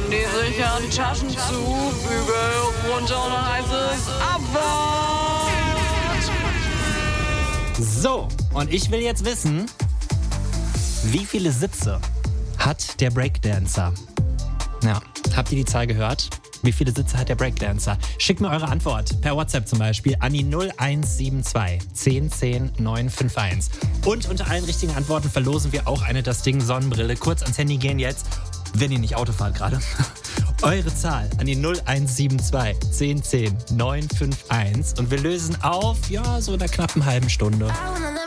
Handy sichern, Taschen zu, Bügel runter und dann heißt es Abfahrt. So, und ich will jetzt wissen, wie viele Sitze hat der Breakdancer? Ja, habt ihr die Zahl gehört? Wie viele Sitze hat der Breakdancer? Schickt mir eure Antwort per WhatsApp zum Beispiel an die 0172 10 10 951. Und unter allen richtigen Antworten verlosen wir auch eine Das Ding Sonnenbrille. Kurz ans Handy gehen jetzt, wenn ihr nicht Auto fahrt gerade. Eure Zahl an die 0172 10 10 951. Und wir lösen auf, ja, so in einer knappen halben Stunde.